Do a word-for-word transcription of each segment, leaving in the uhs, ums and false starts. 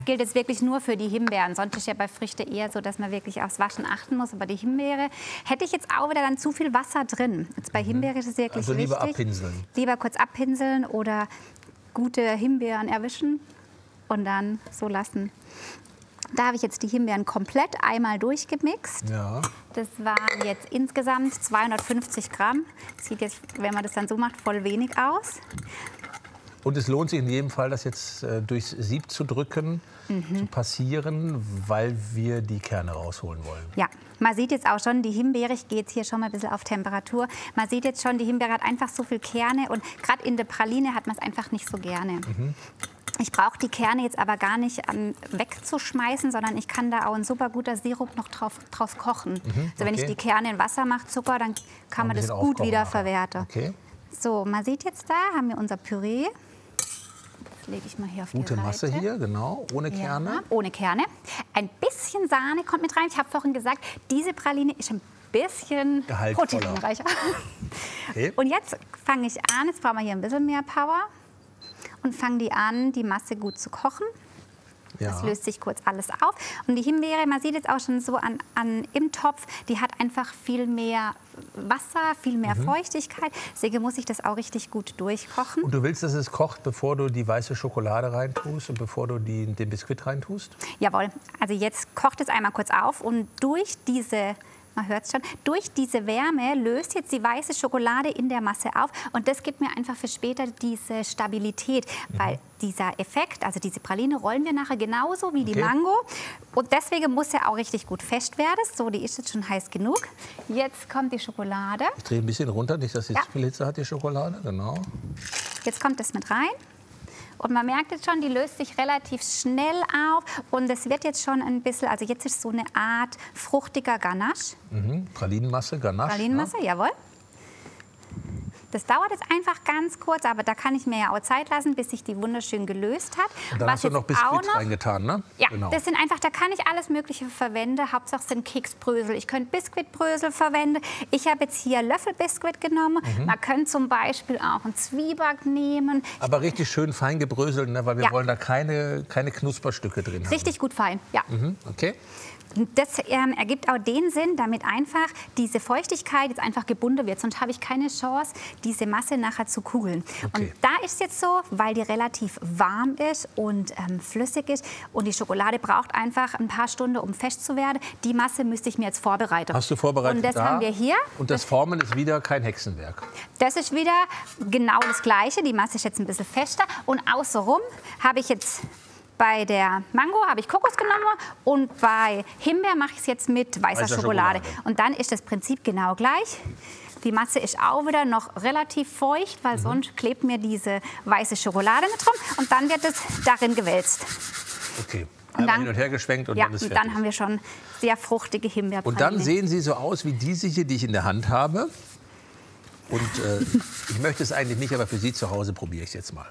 Gilt jetzt wirklich nur für die Himbeeren. Sonst ist ja bei Früchten eher so, dass man wirklich aufs Waschen achten muss. Aber die Himbeere hätte ich jetzt auch wieder dann zu viel Wasser drin. Jetzt bei Himbeere ist es wirklich Also lieber wichtig. abpinseln. Lieber kurz abpinseln oder gute Himbeeren erwischen und dann so lassen. Da habe ich jetzt die Himbeeren komplett einmal durchgemixt. Ja. Das waren jetzt insgesamt zweihundertfünfzig Gramm. Sieht jetzt, wenn man das dann so macht, voll wenig aus. Und es lohnt sich in jedem Fall, das jetzt äh, durchs Sieb zu drücken, mhm. zu passieren, weil wir die Kerne rausholen wollen. Ja, man sieht jetzt auch schon, die Himbeere, ich gehe jetzt hier schon mal ein bisschen auf Temperatur, man sieht jetzt schon, die Himbeere hat einfach so viel Kerne und gerade in der Praline hat man es einfach nicht so gerne. Mhm. Ich brauche die Kerne jetzt aber gar nicht um, wegzuschmeißen, sondern ich kann da auch ein super guter Sirup noch drauf, drauf kochen. Mhm, also wenn okay. ich die Kerne in Wasser mache, Zucker, dann kann man das gut wieder verwerten. Okay. So, man sieht jetzt da, haben wir unser Püree. Das lege ich mal hier auf die Gute Masse Seite. Hier, genau, ohne Kerne. Ja, ohne Kerne. Ein bisschen Sahne kommt mit rein. Ich habe vorhin gesagt, diese Praline ist ein bisschen proteinreicher. Okay. Und jetzt fange ich an, jetzt brauchen wir hier ein bisschen mehr Power. Und fange die an, die Masse gut zu kochen. Ja. Das löst sich kurz alles auf. Und die Himbeere, man sieht jetzt auch schon so an, an im Topf, die hat einfach viel mehr Wasser, viel mehr mhm. Feuchtigkeit. Deswegen muss ich das auch richtig gut durchkochen. Und du willst, dass es kocht, bevor du die weiße Schokolade reintust und bevor du die, den Biskuit reintust? Jawohl. Also jetzt kocht es einmal kurz auf und durch diese... Man hört es schon. Durch diese Wärme löst jetzt die weiße Schokolade in der Masse auf. Und das gibt mir einfach für später diese Stabilität. Mhm. Weil dieser Effekt, also diese Praline, rollen wir nachher genauso wie die okay. Mango. Und deswegen muss er auch richtig gut fest werden. So, die ist jetzt schon heiß genug. Jetzt kommt die Schokolade. Ich drehe ein bisschen runter, nicht, dass sie ja. zu viel Hitze hat, die Schokolade. Genau. Jetzt kommt das mit rein. Und man merkt jetzt schon, die löst sich relativ schnell auf. Und es wird jetzt schon ein bisschen, also jetzt ist so eine Art fruchtiger Ganache. Mhm. Pralinenmasse, Ganache. Pralinenmasse, ja. jawohl. Das dauert jetzt einfach ganz kurz, aber da kann ich mir ja auch Zeit lassen, bis sich die wunderschön gelöst hat. Und dann Was hast du noch Biskuit noch, reingetan, ne? Ja, genau. das sind einfach, da kann ich alles Mögliche verwenden. Hauptsache sind Keksbrösel. Ich könnte Biskuitbrösel verwenden. Ich habe jetzt hier Löffelbiskuit genommen. Mhm. Man könnte zum Beispiel auch einen Zwieback nehmen. Aber richtig schön fein gebröselt, ne? Weil wir ja. wollen da keine, keine Knusperstücke drin haben. Richtig gut fein, ja. Mhm. Okay. Das ähm, ergibt auch den Sinn, damit einfach diese Feuchtigkeit jetzt einfach gebunden wird. Sonst habe ich keine Chance, diese Masse nachher zu kugeln. Okay. Und da ist es jetzt so, weil die relativ warm ist und ähm, flüssig ist und die Schokolade braucht einfach ein paar Stunden, um fest zu werden. Die Masse müsste ich mir jetzt vorbereiten. Hast du vorbereitet? Und das da. haben wir hier. Und das Formen ist wieder kein Hexenwerk. Das ist wieder genau das Gleiche. Die Masse ist jetzt ein bisschen fester. Und außenrum habe ich jetzt... Bei der Mango habe ich Kokos genommen und bei Himbeer mache ich es jetzt mit weißer Weißer Schokolade. Schokolade. Und dann ist das Prinzip genau gleich. Die Masse ist auch wieder noch relativ feucht, weil mhm. sonst klebt mir diese weiße Schokolade mit drum. Und dann wird es darin gewälzt. Okay. Einmal hin und her geschwenkt und ja, dann ist fertig. Und dann haben wir schon sehr fruchtige Himbeerpraline. Und dann sehen sie so aus wie diese hier, die ich in der Hand habe. Und äh, ich möchte es eigentlich nicht, aber für Sie zu Hause probiere ich es jetzt mal.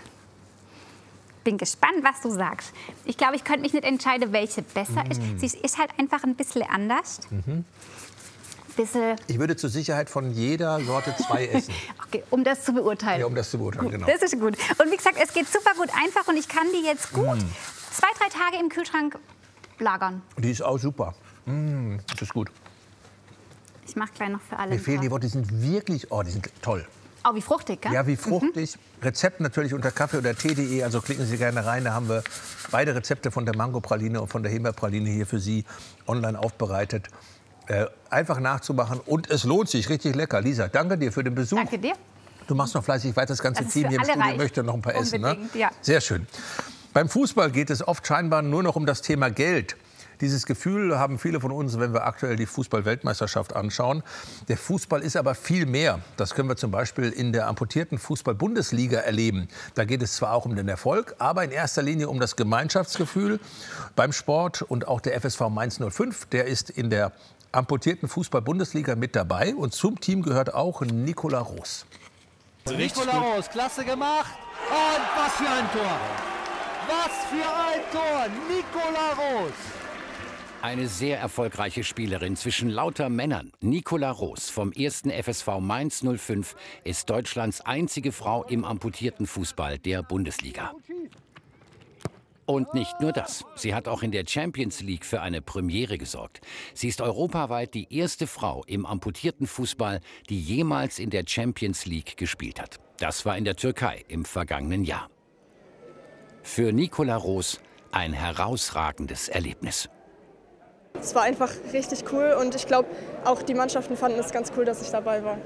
Bin gespannt, was du sagst. Ich glaube, ich könnte mich nicht entscheiden, welche besser mm. ist. Sie ist halt einfach ein bisschen anders. Mhm. Bisschen ich würde zur Sicherheit von jeder Sorte zwei essen. Okay, um das zu beurteilen. Ja, um das zu beurteilen, genau. Das ist gut. Und wie gesagt, es geht super gut einfach und ich kann die jetzt gut mm. zwei, drei Tage im Kühlschrank lagern. Die ist auch super. Mm, das ist gut. Ich mache gleich noch für alle. Mir fehlen die Worte, die sind wirklich, oh, die sind toll. Oh, wie fruchtig, gell? Ja, wie fruchtig. Mhm. Rezept natürlich unter kaffee oder tee punkt de, also klicken Sie gerne rein. Da haben wir beide Rezepte von der Mangopraline und von der Himbeerpraline hier für Sie online aufbereitet. Äh, einfach nachzumachen und es lohnt sich, richtig lecker. Lisa, danke dir für den Besuch. Danke dir. Du machst noch fleißig weiter, das ganze das Team hier im Studio reich. möchte noch ein paar Unbedingt, essen. Ne? Ja. Sehr schön. Beim Fußball geht es oft scheinbar nur noch um das Thema Geld. Dieses Gefühl haben viele von uns, wenn wir aktuell die Fußball-Weltmeisterschaft anschauen. Der Fußball ist aber viel mehr. Das können wir zum Beispiel in der amputierten Fußball-Bundesliga erleben. Da geht es zwar auch um den Erfolg, aber in erster Linie um das Gemeinschaftsgefühl beim Sport. Und auch der F S V Mainz null fünf, der ist in der amputierten Fußball-Bundesliga mit dabei. Und zum Team gehört auch Nicola Roos. Nicola Roos, klasse gemacht. Und was für ein Tor! Was für ein Tor! Nicola Roos! Eine sehr erfolgreiche Spielerin zwischen lauter Männern. Nicola Roos vom ersten F S V Mainz null fünf ist Deutschlands einzige Frau im amputierten Fußball der Bundesliga. Und nicht nur das. Sie hat auch in der Champions League für eine Premiere gesorgt. Sie ist europaweit die erste Frau im amputierten Fußball, die jemals in der Champions League gespielt hat. Das war in der Türkei im vergangenen Jahr. Für Nicola Roos ein herausragendes Erlebnis. Es war einfach richtig cool und ich glaube, auch die Mannschaften fanden es ganz cool, dass ich dabei war.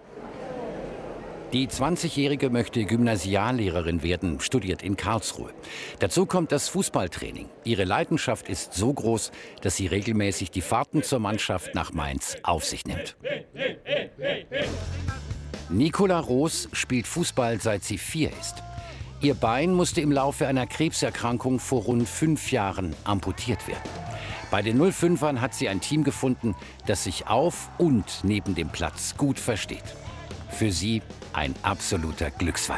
Die zwanzigjährige möchte Gymnasiallehrerin werden, studiert in Karlsruhe. Dazu kommt das Fußballtraining. Ihre Leidenschaft ist so groß, dass sie regelmäßig die Fahrten zur Mannschaft nach Mainz auf sich nimmt. Nicola Roos spielt Fußball, seit sie vier ist. Ihr Bein musste im Laufe einer Krebserkrankung vor rund fünf Jahren amputiert werden. Bei den null fünfern hat sie ein Team gefunden, das sich auf und neben dem Platz gut versteht. Für sie ein absoluter Glücksfall.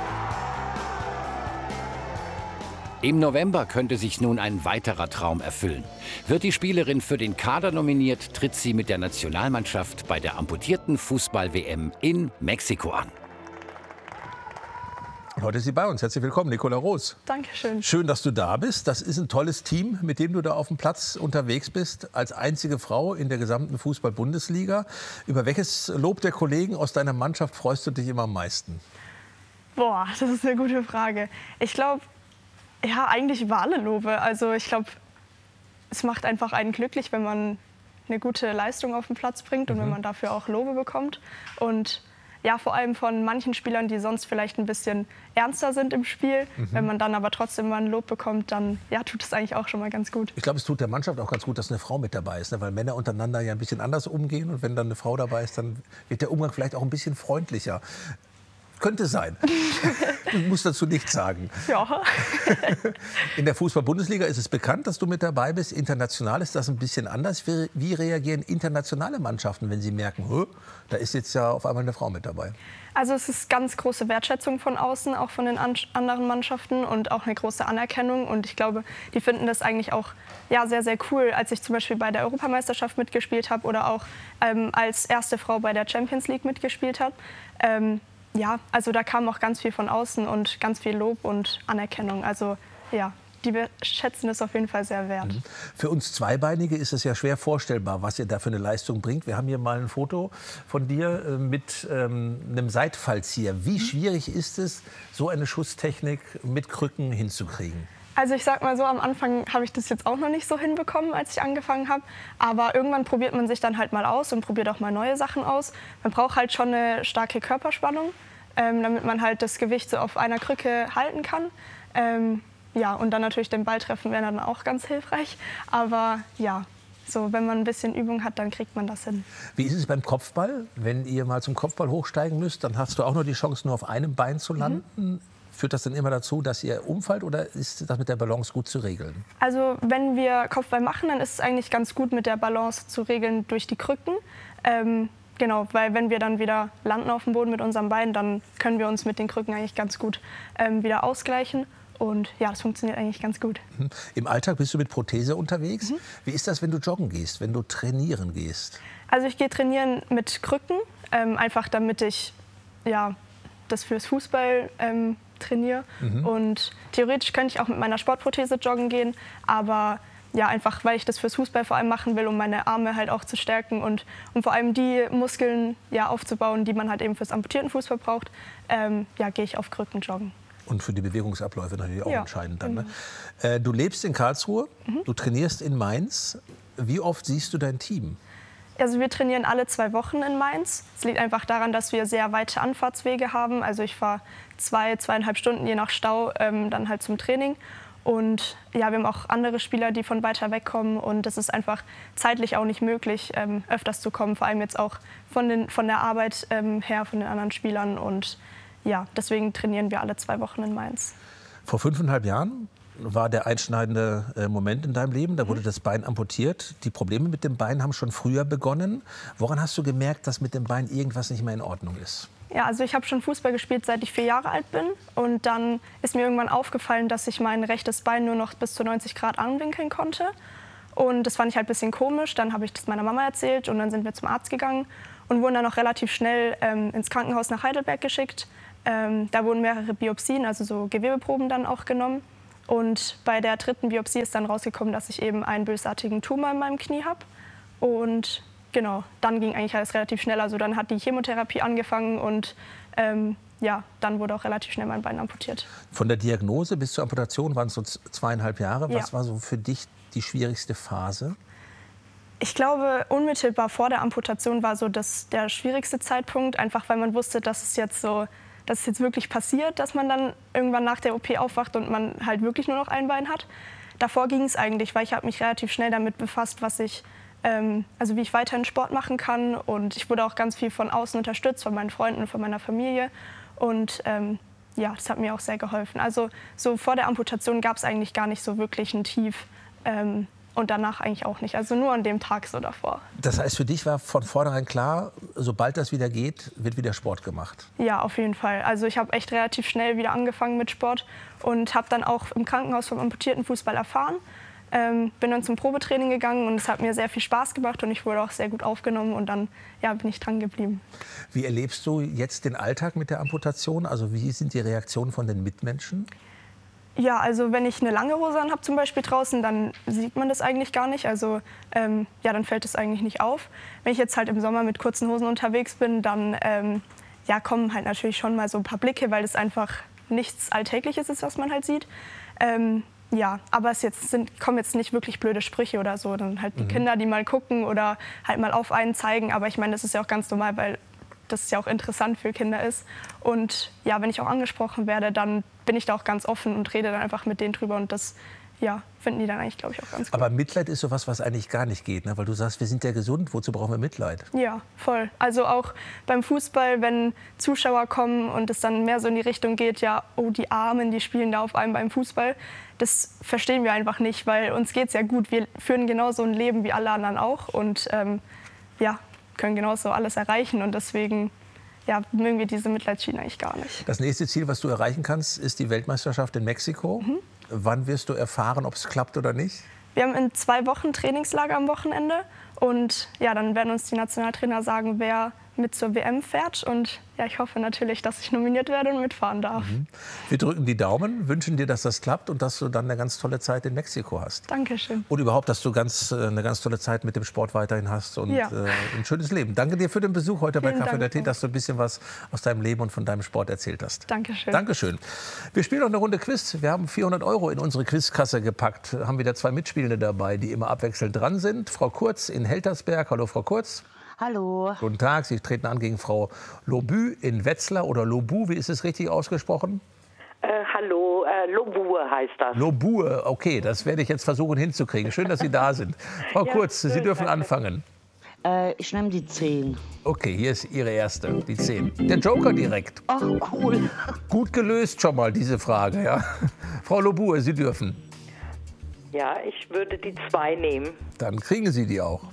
Im November könnte sich nun ein weiterer Traum erfüllen. Wird die Spielerin für den Kader nominiert, tritt sie mit der Nationalmannschaft bei der amputierten Fußball-W M in Mexiko an. Heute ist sie bei uns. Herzlich willkommen, Nicola Roos. Dankeschön. Schön, dass du da bist. Das ist ein tolles Team, mit dem du da auf dem Platz unterwegs bist. Als einzige Frau in der gesamten Fußball-Bundesliga. Über welches Lob der Kollegen aus deiner Mannschaft freust du dich immer am meisten? Boah, das ist eine gute Frage. Ich glaube, ja, eigentlich über alle Lobe. Also ich glaube, es macht einfach einen glücklich, wenn man eine gute Leistung auf den Platz bringt und mhm. wenn man dafür auch Lobe bekommt. Und ja, vor allem von manchen Spielern, die sonst vielleicht ein bisschen ernster sind im Spiel. Mhm. Wenn man dann aber trotzdem mal ein Lob bekommt, dann ja, tut es eigentlich auch schon mal ganz gut. Ich glaube, es tut der Mannschaft auch ganz gut, dass eine Frau mit dabei ist, ne? Weil Männer untereinander ja ein bisschen anders umgehen. Und wenn dann eine Frau dabei ist, dann wird der Umgang vielleicht auch ein bisschen freundlicher. Könnte sein. Du musst dazu nichts sagen. Ja. In der Fußball-Bundesliga ist es bekannt, dass du mit dabei bist. International ist das ein bisschen anders. Wie reagieren internationale Mannschaften, wenn sie merken, da ist jetzt ja auf einmal eine Frau mit dabei? Also es ist ganz große Wertschätzung von außen, auch von den an anderen Mannschaften und auch eine große Anerkennung. Und ich glaube, die finden das eigentlich auch ja, sehr, sehr cool. Als ich zum Beispiel bei der Europameisterschaft mitgespielt habe oder auch ähm, als erste Frau bei der Champions League mitgespielt habe. Ähm, Ja, also da kam auch ganz viel von außen und ganz viel Lob und Anerkennung. Also ja, die schätzen es auf jeden Fall sehr wert. Für uns Zweibeinige ist es ja schwer vorstellbar, was ihr da für eine Leistung bringt. Wir haben hier mal ein Foto von dir mit ähm, einem Seitfallzieher. Wie schwierig ist es, so eine Schusstechnik mit Krücken hinzukriegen? Also ich sag mal so, am Anfang habe ich das jetzt auch noch nicht so hinbekommen, als ich angefangen habe. Aber irgendwann probiert man sich dann halt mal aus und probiert auch mal neue Sachen aus. Man braucht halt schon eine starke Körperspannung, ähm, damit man halt das Gewicht so auf einer Krücke halten kann. Ähm, ja, und dann natürlich den Ball treffen wäre dann auch ganz hilfreich. Aber ja, so, wenn man ein bisschen Übung hat, dann kriegt man das hin. Wie ist es beim Kopfball? Wenn ihr mal zum Kopfball hochsteigen müsst, dann hast du auch nur die Chance, nur auf einem Bein zu landen. Mhm. Führt das dann immer dazu, dass ihr umfallt oder ist das mit der Balance gut zu regeln? Also wenn wir Kopfball machen, dann ist es eigentlich ganz gut mit der Balance zu regeln durch die Krücken. Ähm, genau, weil wenn wir dann wieder landen auf dem Boden mit unserem Bein, dann können wir uns mit den Krücken eigentlich ganz gut ähm, wieder ausgleichen. Und ja, das funktioniert eigentlich ganz gut. Im Alltag bist du mit Prothese unterwegs. Mhm. Wie ist das, wenn du joggen gehst, wenn du trainieren gehst? Also ich gehe trainieren mit Krücken, ähm, einfach damit ich ja, das fürs Fußball ähm, trainiere. Mhm. Und theoretisch könnte ich auch mit meiner Sportprothese joggen gehen, aber ja, einfach weil ich das fürs Fußball vor allem machen will, um meine Arme halt auch zu stärken und um vor allem die Muskeln ja, aufzubauen, die man halt eben fürs amputierten Fußball braucht, ähm, ja, gehe ich auf Krücken joggen. Und für die Bewegungsabläufe natürlich auch ja, entscheidend dann. genau. Ne? Äh, du lebst in Karlsruhe, mhm. du trainierst in Mainz. Wie oft siehst du dein Team? Also wir trainieren alle zwei Wochen in Mainz. Es liegt einfach daran, dass wir sehr weite Anfahrtswege haben. Also ich fahre zwei, zweieinhalb Stunden je nach Stau ähm, dann halt zum Training. Und ja, wir haben auch andere Spieler, die von weiter weg kommen. Und es ist einfach zeitlich auch nicht möglich, ähm, öfters zu kommen. Vor allem jetzt auch von, den, von der Arbeit ähm, her, von den anderen Spielern. Und ja, deswegen trainieren wir alle zwei Wochen in Mainz. Vor fünfeinhalb Jahren war der einschneidende äh, Moment in deinem Leben. Da wurde das Bein amputiert. Die Probleme mit dem Bein haben schon früher begonnen. Woran hast du gemerkt, dass mit dem Bein irgendwas nicht mehr in Ordnung ist? Ja, also ich habe schon Fußball gespielt, seit ich vier Jahre alt bin. Und dann ist mir irgendwann aufgefallen, dass ich mein rechtes Bein nur noch bis zu neunzig Grad anwinkeln konnte. Und das fand ich halt ein bisschen komisch. Dann habe ich das meiner Mama erzählt und dann sind wir zum Arzt gegangen und wurden dann auch relativ schnell ähm, ins Krankenhaus nach Heidelberg geschickt. Ähm, da wurden mehrere Biopsien, also so Gewebeproben dann auch genommen. Und bei der dritten Biopsie ist dann rausgekommen, dass ich eben einen bösartigen Tumor in meinem Knie habe. Und genau, dann ging eigentlich alles relativ schnell. Also dann hat die Chemotherapie angefangen und ähm, ja, dann wurde auch relativ schnell mein Bein amputiert. Von der Diagnose bis zur Amputation waren es so zweieinhalb Jahre. Ja. Was war so für dich die schwierigste Phase? Ich glaube, unmittelbar vor der Amputation war so das, der schwierigste Zeitpunkt, einfach weil man wusste, dass es jetzt so, dass es jetzt wirklich passiert, dass man dann irgendwann nach der O P aufwacht und man halt wirklich nur noch ein Bein hat. Davor ging es eigentlich, weil ich habe mich relativ schnell damit befasst, was ich, ähm, also wie ich weiterhin Sport machen kann, und ich wurde auch ganz viel von außen unterstützt, von meinen Freunden, von meiner Familie, und ähm, ja, das hat mir auch sehr geholfen. Also so vor der Amputation gab es eigentlich gar nicht so wirklich ein Tief. Ähm, Und danach eigentlich auch nicht, also nur an dem Tag so davor. Das heißt, für dich war von vornherein klar, sobald das wieder geht, wird wieder Sport gemacht? Ja, auf jeden Fall. Also ich habe echt relativ schnell wieder angefangen mit Sport und habe dann auch im Krankenhaus vom amputierten Fußball erfahren. Ähm, bin dann zum Probetraining gegangen und es hat mir sehr viel Spaß gemacht und ich wurde auch sehr gut aufgenommen, und dann ja, bin ich dran geblieben. Wie erlebst du jetzt den Alltag mit der Amputation? Also wie sind die Reaktionen von den Mitmenschen? Ja, also wenn ich eine lange Hose an habe, zum Beispiel draußen, dann sieht man das eigentlich gar nicht. Also ähm, ja, dann fällt es eigentlich nicht auf. Wenn ich jetzt halt im Sommer mit kurzen Hosen unterwegs bin, dann ähm, ja, kommen halt natürlich schon mal so ein paar Blicke, weil es einfach nichts Alltägliches ist, was man halt sieht. Ähm, ja, aber es jetzt sind, kommen jetzt nicht wirklich blöde Sprüche oder so. Dann halt die mhm. Kinder, die mal gucken oder halt mal auf einen zeigen. Aber ich meine, das ist ja auch ganz normal, weil das ja auch interessant für Kinder ist. Und ja, wenn ich auch angesprochen werde, dann bin ich da auch ganz offen und rede dann einfach mit denen drüber. Und das ja, finden die dann eigentlich, glaube ich, auch ganz gut. Aber Mitleid ist sowas, was eigentlich gar nicht geht, ne? Weil du sagst, wir sind ja gesund, wozu brauchen wir Mitleid? Ja, voll. Also auch beim Fußball, wenn Zuschauer kommen und es dann mehr so in die Richtung geht, ja, oh, die Armen, die spielen da auf einem beim Fußball. Das verstehen wir einfach nicht, weil uns geht es ja gut. Wir führen genauso ein Leben wie alle anderen auch. Und ähm, ja, können genauso alles erreichen, und deswegen ja, mögen wir diese Mitleidsschiene eigentlich gar nicht. Das nächste Ziel, was du erreichen kannst, ist die Weltmeisterschaft in Mexiko. Mhm. Wann wirst du erfahren, ob es klappt oder nicht? Wir haben in zwei Wochen Trainingslager am Wochenende, und ja, dann werden uns die Nationaltrainer sagen, wer mit zur W M fährt, und ja, ich hoffe natürlich, dass ich nominiert werde und mitfahren darf. Mhm. Wir drücken die Daumen, wünschen dir, dass das klappt und dass du dann eine ganz tolle Zeit in Mexiko hast. Dankeschön. Und überhaupt, dass du ganz, eine ganz tolle Zeit mit dem Sport weiterhin hast und ja. äh, ein schönes Leben. Danke dir für den Besuch heute Vielen bei Kaffee Dank der Tee, auch. dass du ein bisschen was aus deinem Leben und von deinem Sport erzählt hast. Dankeschön. Dankeschön. Wir spielen noch eine Runde Quiz. Wir haben vierhundert Euro in unsere Quizkasse gepackt. Haben wieder zwei Mitspielende dabei, die immer abwechselnd dran sind. Frau Kurz in Heltersberg. Hallo, Frau Kurz. Hallo. Guten Tag. Sie treten an gegen Frau Lobü in Wetzlar oder Lobu. Wie ist es richtig ausgesprochen? Äh, hallo, äh, Lobue heißt das. Lobue, okay, das werde ich jetzt versuchen hinzukriegen. Schön, dass Sie da sind. Frau Ja, Kurz, Sie schön, dürfen danke. anfangen. Äh, ich nehme die zehn. Okay, hier ist Ihre erste, die zehn. Der Joker direkt. Ach, cool. Gut gelöst schon mal diese Frage, ja. Frau Lobue, Sie dürfen. Ja, ich würde die zwei nehmen. Dann kriegen Sie die auch.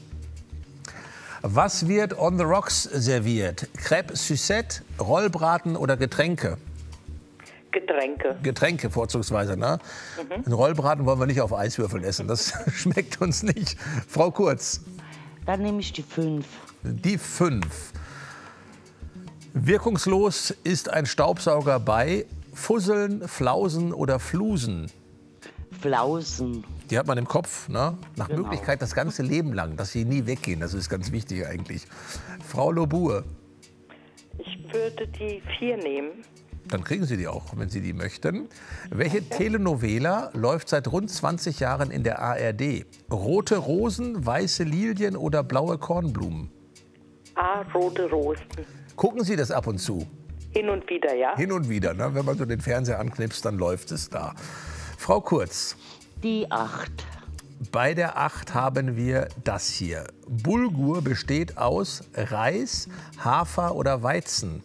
Was wird on the rocks serviert? Crêpe Suzette, Rollbraten oder Getränke? Getränke. Getränke vorzugsweise, ne? Mhm. Einen Rollbraten wollen wir nicht auf Eiswürfeln essen, das schmeckt uns nicht. Frau Kurz. Dann nehme ich die fünf. Die fünf. Wirkungslos ist ein Staubsauger bei Fusseln, Flausen oder Flusen. Flausen. Die hat man im Kopf, ne? Nach Genau. Möglichkeit das ganze Leben lang, dass sie nie weggehen. Das ist ganz wichtig eigentlich. Frau Lobue. Ich würde die vier nehmen. Dann kriegen Sie die auch, wenn Sie die möchten. Welche Telenovela läuft seit rund zwanzig Jahren in der A R D? Rote Rosen, weiße Lilien oder blaue Kornblumen? Ah, rote Rosen. Gucken Sie das ab und zu? Hin und wieder, ja. Hin und wieder, ne? Wenn man so den Fernseher anknipst, dann läuft es da. Frau Kurz. Die acht. Bei der acht haben wir das hier. Bulgur besteht aus Reis, Hafer oder Weizen.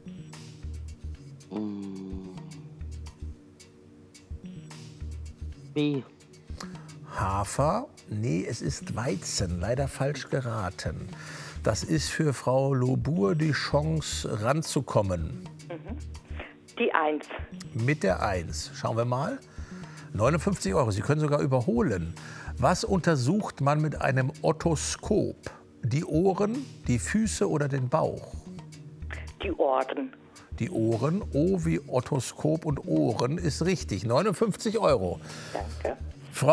B. Hafer? Nee, es ist Weizen. Leider falsch geraten. Das ist für Frau Lobur die Chance, ranzukommen. Die eins. Mit der eins. Schauen wir mal. neunundfünfzig Euro. Sie können sogar überholen. Was untersucht man mit einem Otoskop? Die Ohren, die Füße oder den Bauch? Die Ohren. Die Ohren, O wie Otoskop und Ohren, ist richtig. neunundfünfzig Euro. Danke.